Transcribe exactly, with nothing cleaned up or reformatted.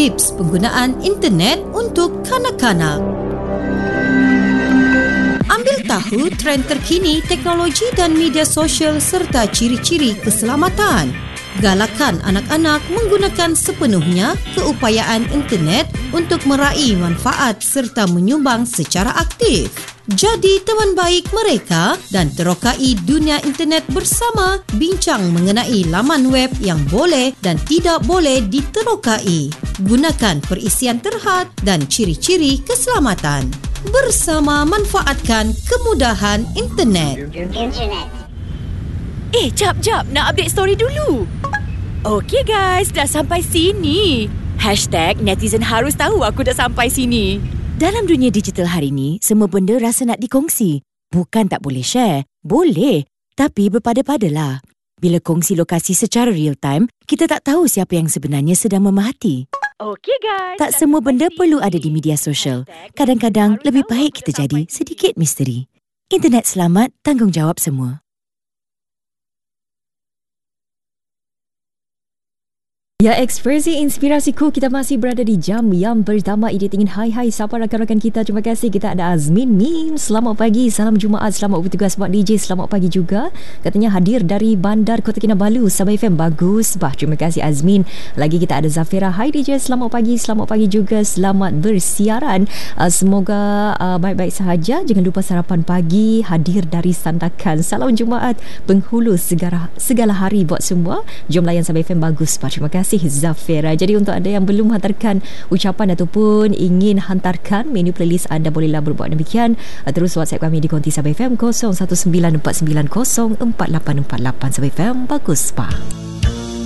tips penggunaan internet untuk kanak-kanak. Ambil tahu trend terkini teknologi dan media sosial serta ciri-ciri keselamatan. Galakan anak-anak menggunakan sepenuhnya keupayaan internet untuk meraih manfaat serta menyumbang secara aktif. Jadi teman baik mereka dan terokai dunia internet bersama, bincang mengenai laman web yang boleh dan tidak boleh diterokai. Gunakan perisian terhad dan ciri-ciri keselamatan. Bersama manfaatkan kemudahan internet. Internet. Eh, jap, jap. Nak update story dulu. Okey guys, dah sampai sini. Hashtag netizen harus tahu aku dah sampai sini. Dalam dunia digital hari ni, semua benda rasa nak dikongsi. Bukan tak boleh share. Boleh. Tapi berpada-padalah. Bila kongsi lokasi secara real time, kita tak tahu siapa yang sebenarnya sedang memerhati. Okey guys. Tak semua benda perlu ada di media sosial. Kadang-kadang lebih baik kita jadi sedikit misteri. Internet selamat, tanggungjawab semua. Ya, ekspresi inspirasiku, kita masih berada di jam yang pertama editing. Hai hai siapa rakan-rakan kita, terima kasih. Kita ada Azmin Mim, selamat pagi, salam Jumaat, selamat bertugas buat D J, selamat pagi juga. Katanya hadir dari Bandar Kota Kinabalu, Sabah F M, bagus bah, terima kasih Azmin. Lagi kita ada Zafira, hai D J, selamat pagi, selamat pagi juga, selamat bersiaran. uh, Semoga uh, baik-baik sahaja. Jangan lupa sarapan pagi, hadir dari Sandakan. Salam Jumaat penghulu segala, segala hari buat semua. Jom layan Sabah F M, bagus bah, terima kasih Zafira. Jadi untuk anda yang belum hantarkan ucapan ataupun ingin hantarkan menu playlist anda, bolehlah berbuat demikian. Terus WhatsApp kami di konti Sabah F M kosong satu sembilan empat sembilan kosong empat lapan empat lapan. Sabah F M, bagus pa.